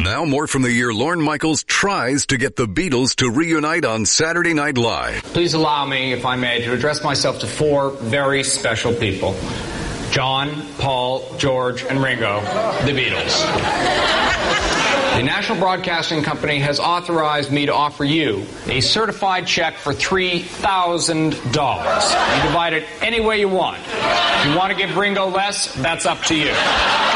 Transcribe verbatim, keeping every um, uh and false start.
Now more from the year Lorne Michaels tries to get the Beatles to reunite on Saturday Night Live. Please allow me, if I may, to address myself to four very special people. John, Paul, George, and Ringo, the Beatles. The National Broadcasting Company has authorized me to offer you a certified check for three thousand dollars. You divide it any way you want. If you want to give Ringo less, that's up to you.